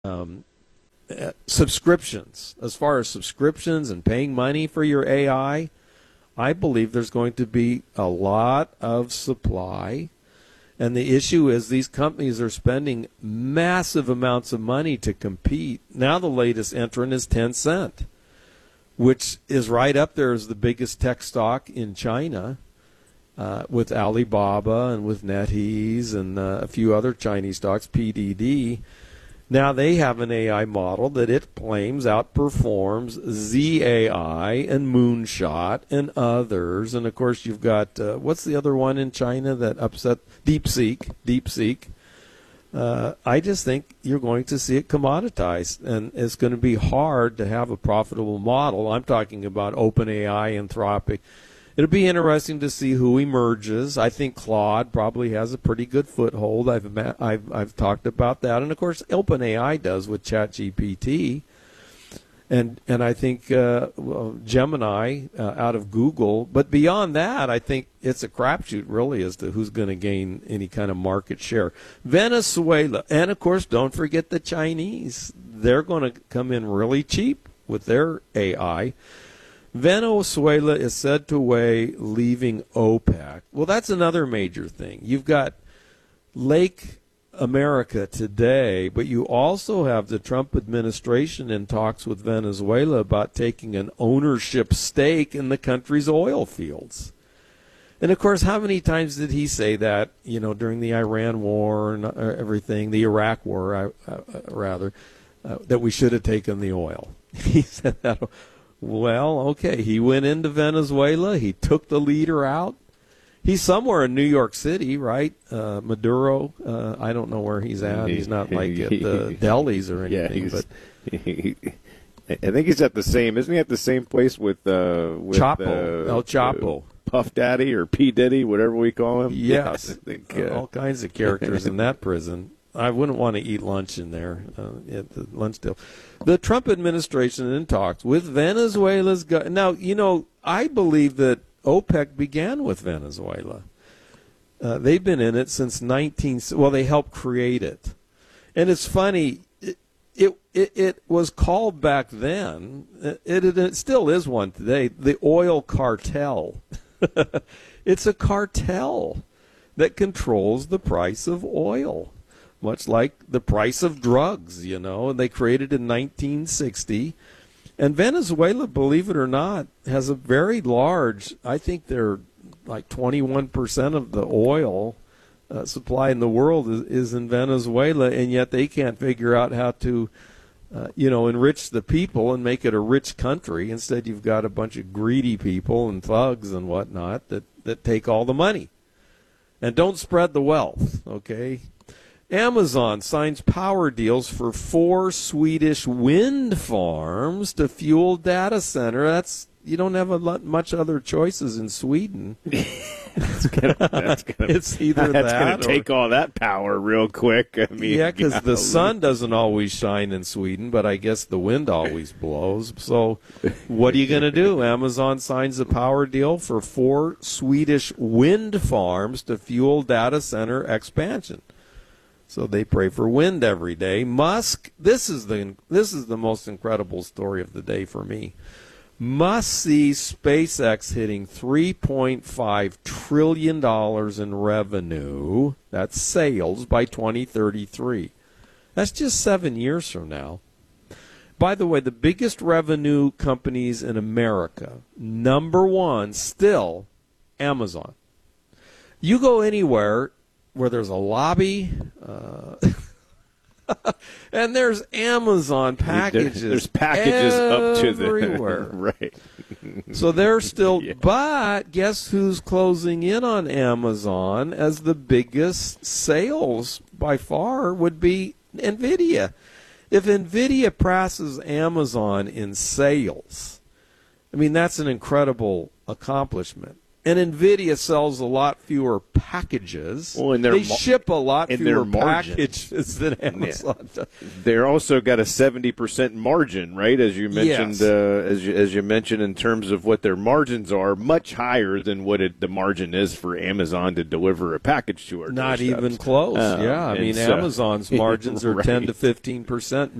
um, subscriptions. As far as subscriptions and paying money for your I believe there's going to be a lot of supply. And the issue is these companies are spending massive amounts of money to compete. Now the latest entrant is Tencent, which is right up there as the biggest tech stock in China, with Alibaba and with NetEase and a few other Chinese stocks, PDD. Now they have an AI model that it claims outperforms ZAI and Moonshot and others. And, of course, you've got, what's the other one in China that upset? DeepSeek. I just think you're going to see it commoditized, and it's going to be hard to have a profitable model. I'm talking about OpenAI, Anthropic. It'll be interesting to see who emerges. I think Claude probably has a pretty good foothold. I've talked about that, and of course OpenAI does with ChatGPT, and I think Gemini out of Google. But beyond that, I think it's a crapshoot really as to who's going to gain any kind of market share. Venezuela, and of course don't forget the Chinese. They're going to come in really cheap with their AI. Venezuela is said to weigh leaving OPEC. Well, that's another major thing. You've got Lake America today, but you also have the Trump administration in talks with Venezuela about taking an ownership stake in the country's oil fields. And, of course, how many times did he say that, during the Iran war and everything, the Iraq war, that we should have taken the oil? He said that. Well, okay, he went into Venezuela. He took the leader out. He's somewhere in New York City, right? Maduro. I don't know where he's at. He's not like at the delis or anything. I think he's at the same. Isn't he at the same place with Chapo? El Chapo. Puff Daddy or P. Diddy, whatever we call him. Yes, I think, all kinds of characters in that prison. I wouldn't want to eat lunch in there at the lunch deal. The Trump administration in talks with Venezuela's now, I believe that OPEC began with Venezuela. They've been in it since they helped create it. And it's funny, it was called back then, it still is one today, the oil cartel. It's a cartel that controls the price of oil, much like the price of drugs, and they created in 1960. And Venezuela, believe it or not, has a very large, I think they're like 21% of the oil supply in the world is in Venezuela, and yet they can't figure out how to, enrich the people and make it a rich country. Instead, you've got a bunch of greedy people and thugs and whatnot that take all the money and don't spread the wealth, okay? Amazon signs power deals for 4 Swedish wind farms to fuel data center. You don't have much other choices in Sweden. It's either that's going to take all that power real quick. I mean, because the sun doesn't always shine in Sweden, but I guess the wind always blows. So what are you going to do? Amazon signs a power deal for 4 Swedish wind farms to fuel data center expansion. So they pray for wind every day. Musk, this is the most incredible story of the day for me. Musk sees SpaceX hitting $3.5 trillion in revenue, that's sales, by 2033. That's just 7 years from now. By the way, the biggest revenue companies in America, number one, still Amazon. You go anywhere where there's a lobby, and there's Amazon packages. There's packages up to everywhere. Right. So they're still, Yeah. But guess who's closing in on Amazon as the biggest sales by far would be NVIDIA. If NVIDIA passes Amazon in sales, I mean, that's an incredible accomplishment. And NVIDIA sells a lot fewer packages. Well, and they ship a lot fewer margin. packages than Amazon does. They're also got a 70% margin, right? As you mentioned, yes. as you mentioned, in terms of what their margins are, much higher than what the margin is for Amazon to deliver a package to our Not doorsteps. even close. Yeah, I mean, Amazon's margins are right. 10 to 15%.